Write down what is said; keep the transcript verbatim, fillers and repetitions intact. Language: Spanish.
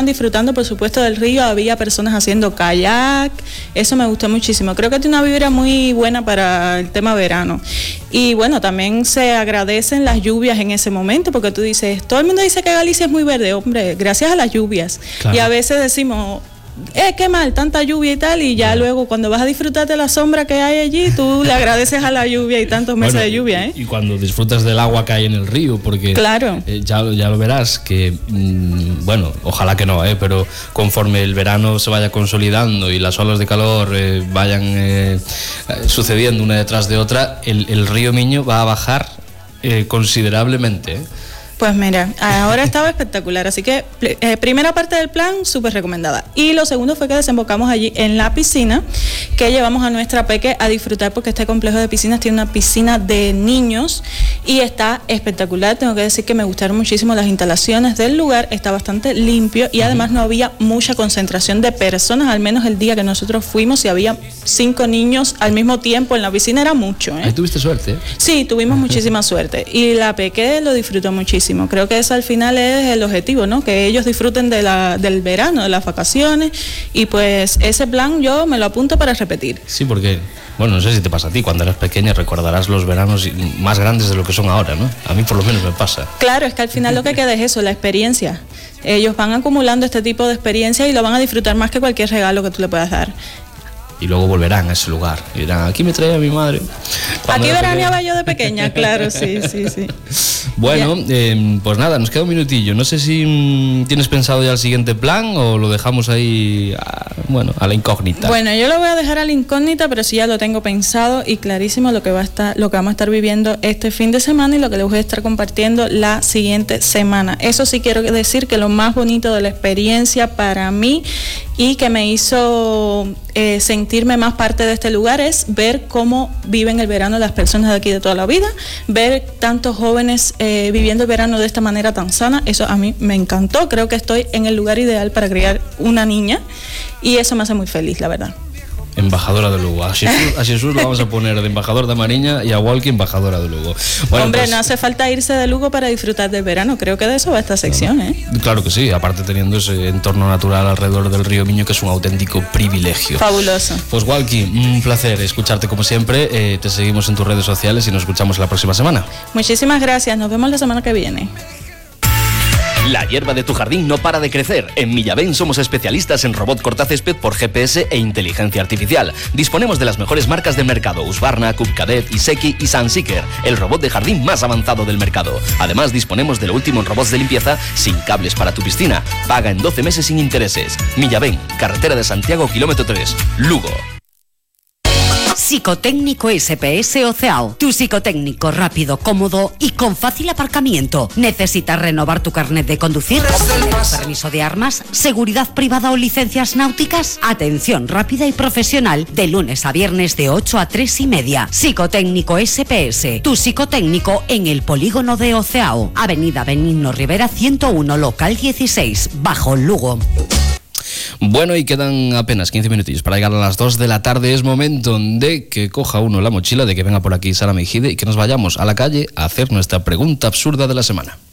estaban disfrutando, por supuesto, del río, había personas haciendo kayak, eso me gustó muchísimo. Creo que tiene una vibra muy buena para el tema verano. Y bueno, también se agradecen las lluvias en ese momento, porque tú dices, todo el mundo dice que Galicia es muy verde, hombre, gracias a las lluvias. Claro. Y a veces decimos, eh, qué mal, tanta lluvia y tal, y ya yeah. luego cuando vas a disfrutar de la sombra que hay allí, tú le agradeces a la lluvia y tantos meses bueno, de lluvia, ¿eh? Y, y cuando disfrutas del agua que hay en el río, porque claro. eh, ya, ya lo verás, que, mmm, bueno, ojalá que no, ¿eh? Pero conforme el verano se vaya consolidando y las olas de calor eh, vayan eh, sucediendo una detrás de otra, el, el río Miño va a bajar eh, considerablemente, ¿eh? Pues mira, ahora estaba espectacular, así que eh, primera parte del plan, súper recomendada. Y lo segundo fue que desembocamos allí en la piscina, que llevamos a nuestra peque a disfrutar, porque este complejo de piscinas tiene una piscina de niños y está espectacular. Tengo que decir que me gustaron muchísimo las instalaciones del lugar, está bastante limpio y además no había mucha concentración de personas, al menos el día que nosotros fuimos, si había cinco niños al mismo tiempo en la piscina era mucho, ¿eh? Ahí tuviste suerte, ¿eh? Sí, tuvimos muchísima suerte y la peque lo disfrutó muchísimo. Creo que eso al final es el objetivo, ¿no? Que ellos disfruten de la, del verano, de las vacaciones, y pues ese plan yo me lo apunto para repetir. Sí, porque, bueno, no sé si te pasa a ti, cuando eras pequeña recordarás los veranos más grandes de lo que son ahora, ¿no? A mí por lo menos me pasa. Claro, es que al final lo que queda es eso, la experiencia. Ellos van acumulando este tipo de experiencia y lo van a disfrutar más que cualquier regalo que tú le puedas dar. Y luego volverán a ese lugar y dirán, aquí me traía mi madre. Aquí veraneaba yo de pequeña, claro, sí, sí, sí. Bueno, eh, pues nada, nos queda un minutillo. No sé si mmm, tienes pensado ya el siguiente plan o lo dejamos ahí, a, bueno, a la incógnita. Bueno, yo lo voy a dejar a la incógnita, pero sí ya lo tengo pensado y clarísimo lo que va a estar, lo que vamos a estar viviendo este fin de semana y lo que les voy a estar compartiendo la siguiente semana. Eso sí quiero decir que lo más bonito de la experiencia para mí y que me hizo eh, sentirme más parte de este lugar es ver cómo viven el verano las personas de aquí de toda la vida, ver tantos jóvenes eh, viviendo el verano de esta manera tan sana. Eso a mí me encantó, creo que estoy en el lugar ideal para criar una niña y eso me hace muy feliz, la verdad. Embajadora de Lugo. A Jesús, a Jesús lo vamos a poner de embajador de Mariña y a Walkie embajadora de Lugo. Bueno, hombre, pues, no hace falta irse de Lugo para disfrutar del verano. Creo que de eso va esta sección, ¿eh? Claro que sí, aparte teniendo ese entorno natural alrededor del río Miño, que es un auténtico privilegio. Fabuloso. Pues Walkie, un placer escucharte como siempre. Eh, te seguimos en tus redes sociales y nos escuchamos la próxima semana. Muchísimas gracias. Nos vemos la semana que viene. La hierba de tu jardín no para de crecer. En Millaben somos especialistas en robot cortacésped por G P S e inteligencia artificial. Disponemos de las mejores marcas del mercado: Husqvarna, Cub Cadet, Iseki y Sunseeker, el robot de jardín más avanzado del mercado. Además, disponemos de lo último en robots de limpieza sin cables para tu piscina. Paga en doce meses sin intereses. Millaben, carretera de Santiago, kilómetro tres, Lugo. Psicotécnico S P S Oceao. Tu psicotécnico rápido, cómodo y con fácil aparcamiento. ¿Necesitas renovar tu carnet de conducir? ¿Permiso de armas? ¿Seguridad privada o licencias náuticas? Atención rápida y profesional de lunes a viernes de ocho a tres y media. Psicotécnico S P S. Tu psicotécnico en el polígono de Oceao. Avenida Benigno Rivera ciento uno, local dieciséis, Bajo Lugo. Bueno, y quedan apenas quince minutillos para llegar a las dos de la tarde. Es momento de que coja uno la mochila, de que venga por aquí Sara Mejide y que nos vayamos a la calle a hacer nuestra pregunta absurda de la semana.